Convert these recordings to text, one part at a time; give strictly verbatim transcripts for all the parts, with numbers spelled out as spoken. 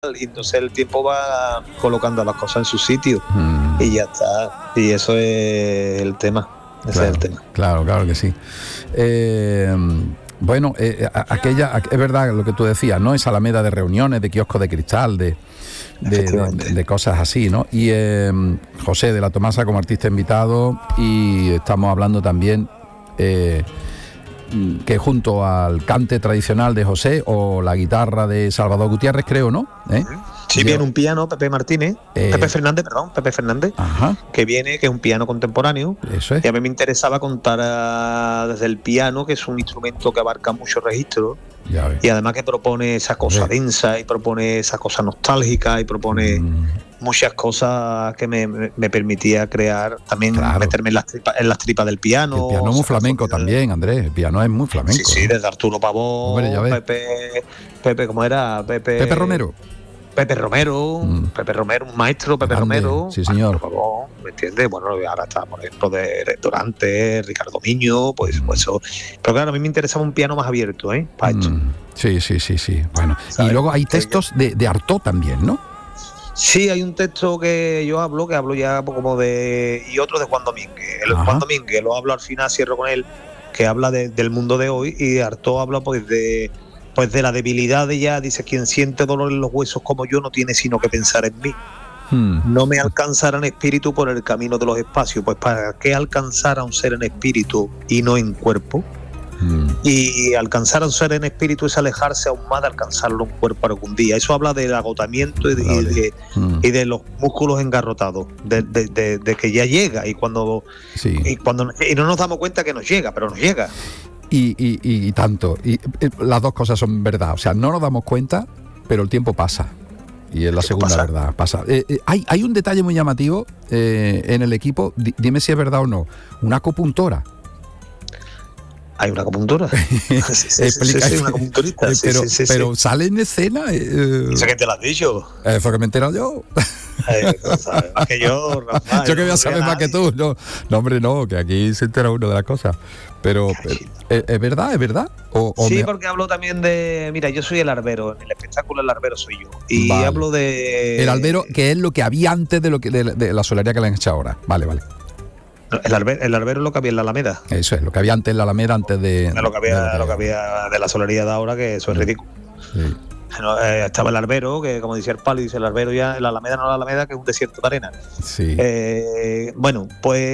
y entonces el tiempo va colocando las cosas en su sitio mm. y ya está, y eso es el tema, ese claro, es el tema. Claro, claro que sí. Eh, bueno, eh, aquella, es verdad lo que tú decías, ¿no? Esa alameda de reuniones, de kioscos de cristal, de, de, de, de cosas así, ¿no? Y eh, José de la Tomasa como artista invitado, y estamos hablando también eh, que junto al cante tradicional de José o la guitarra de Salvador Gutiérrez, creo, ¿no? ¿Eh? Sí, viene un piano, Pepe Martínez, eh, Pepe Fernández, perdón, Pepe Fernández, ajá. que viene, que es un piano contemporáneo. Eso es. Y a mí me interesaba contar a, desde el piano, que es un instrumento que abarca muchos registros, y además que propone esa cosa densa, y propone esa cosa nostálgica, y propone mm. muchas cosas que me, me, me permitía crear, también claro. meterme en las tripas en las tripas del piano. El piano es muy flamenco también, Andrés, el piano es muy flamenco. Sí, sí, desde Arturo Pavón, Hombre, Pepe, Pepe, ¿cómo era? Pepe, Pepe Romero. Pepe Romero, mm. Pepe Romero, un maestro, Pepe Grande, Romero. Sí, señor. Por favor, ¿me entiendes? Bueno, ahora está, por ejemplo, de restaurante, Ricardo Miño, pues, pues eso. Pero claro, a mí me interesaba un piano más abierto, ¿eh? Para esto. Mm. Sí, sí, sí, sí. Bueno, ¿sabes? Y luego hay textos de, de Artaud también, ¿no? Sí, hay un texto que yo hablo, que hablo ya como de... y otro de Juan Domínguez. El Ajá. Juan Domínguez lo hablo al final, cierro con él, que habla de, del mundo de hoy, y Artaud habla pues de... pues de la debilidad de ella, dice, quien siente dolor en los huesos como yo no tiene sino que pensar en mí. Hmm. No me alcanzará en espíritu por el camino de los espacios, pues ¿para qué alcanzar a un ser en espíritu y no en cuerpo? Hmm. Y alcanzar a un ser en espíritu es alejarse aún más de alcanzarlo en cuerpo algún día. Eso habla del agotamiento y de, vale. y de, hmm. y de los músculos engarrotados, de, de, de, de que ya llega y cuando, sí. y cuando y no nos damos cuenta que nos llega, pero nos llega. Y, y, y, y tanto, y, y las dos cosas son verdad, o sea, no nos damos cuenta, pero el tiempo pasa, y es la segunda pasa. verdad, pasa. Eh, eh, hay, hay un detalle muy llamativo eh, en el equipo, D- dime si es verdad o no, una acupuntora. ¿Hay una acupuntora? sí, sí, Explica, sí, sí, una acupunturista. Eh, sí, pero sí, sí, pero sí. sale en escena. Eh, ¿Eso que te lo has dicho? Eso que me he enterado yo. Eh, no sabes más que yo, Rafael. Yo que voy a saber más que tú. No, no, hombre, no, que aquí se entera uno de las cosas. Pero, pero ¿es, ¿es verdad? ¿Es verdad? O, o sí, me... porque hablo también de... Mira, yo soy el albero, en el espectáculo el albero soy yo. Y vale. hablo de... El albero, que es lo que había antes de, lo que, de, de la solería que le han hecho ahora. Vale, vale. El albero, el albero es lo que había en la Alameda. Eso es, lo que había antes en la Alameda, antes de... Es lo que había, de, lo que había de la solería de ahora, que eso es ridículo. Sí. No, eh, estaba el albero, que como decía el Palo, dice el albero ya, la Alameda no la Alameda, que es un desierto de arena. Sí. Eh, bueno,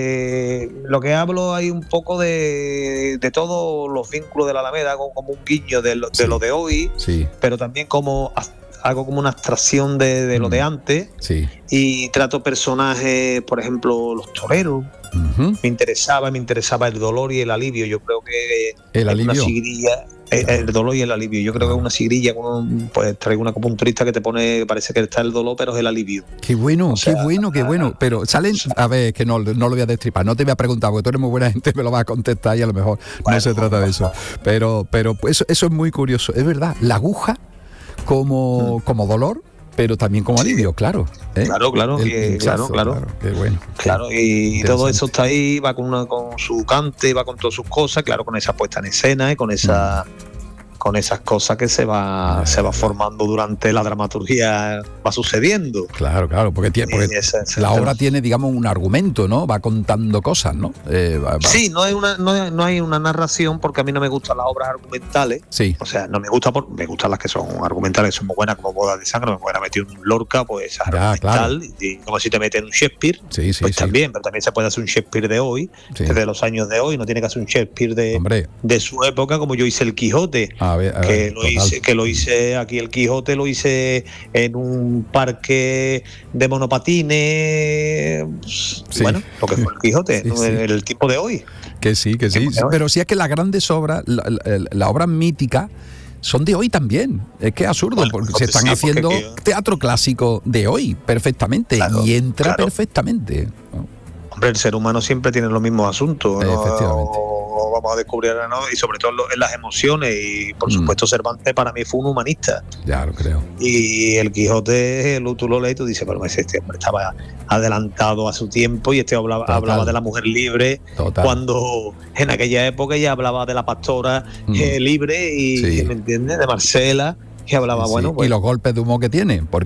pues lo que hablo hay un poco de, de todos los vínculos de la Alameda, como, como un guiño de lo de, sí. lo de hoy, sí. pero también como hago como una abstracción de, de lo mm. de antes, sí. y trato personajes, por ejemplo, los toreros. Uh-huh. Me interesaba, me interesaba el dolor y el alivio. Yo creo que el alivio. Una sigrilla, el, el dolor y el alivio. Yo creo que es una sigrilla, pues traigo una acupunturista que te pone, parece que está el dolor, pero es el alivio. Qué bueno, o sea, qué bueno, qué bueno. Pero salen, o sea, a ver, que no, no lo voy a destripar, no te voy a preguntar, porque tú eres muy buena gente, me lo vas a contestar y a lo mejor bueno, no se trata de eso. Pero, pero eso, eso es muy curioso. Es verdad, la aguja como, hmm. como dolor, pero también como alivio, sí. claro. ¿eh? Claro, claro, el que, pinchazo, claro, claro. claro. Qué bueno. Claro, y todo eso está ahí, va con una, con su cante, va con todas sus cosas, claro, con esa puesta en escena y con esa... Mm. con esas cosas que se va se va formando durante la dramaturgia, va sucediendo. Claro, claro, porque, tiene, porque ese, ese la obra tiene, digamos, un argumento, ¿no? Va contando cosas, ¿no? Eh, va, va. Sí, no hay una no, no hay una narración, porque a mí no me gustan las obras argumentales. Sí. O sea, no me gusta por, me gustan las que son argumentales, son muy buenas, como Bodas de Sangre, me pueden meter un Lorca, pues es argumental, claro. y, y como si te meten un Shakespeare, sí, sí, pues sí. también, pero también se puede hacer un Shakespeare de hoy, sí. de los años de hoy, no tiene que hacer un Shakespeare de, de su época, como yo hice el Quijote, a ver, a ver, que lo hice, que lo hice aquí el Quijote, lo hice en un parque de monopatines, sí. bueno, lo que fue el Quijote, sí, ¿no? sí. el, el tipo de hoy. Que sí, que sí, pero sí es que las grandes obras, la, la, la obra mítica, son de hoy también. Es que es absurdo, bueno, porque se están sí, haciendo porque... teatro clásico de hoy perfectamente, claro, y entra claro. perfectamente. Hombre, el ser humano siempre tiene los mismos asuntos, ¿no? Efectivamente. Vamos a descubrir, ¿no? Y sobre todo en las emociones, y por supuesto mm. Cervantes para mí fue un humanista. Ya lo creo. Y el Quijote, tú lo lees y tú dices, pero este hombre estaba adelantado a su tiempo, y este hablaba, hablaba de la mujer libre. Total. Cuando en aquella época ella hablaba de la pastora mm. eh, libre y, sí. ¿me entiendes? De Marcela. y hablaba, sí, bueno, sí. pues, y los golpes de humo que tiene, porque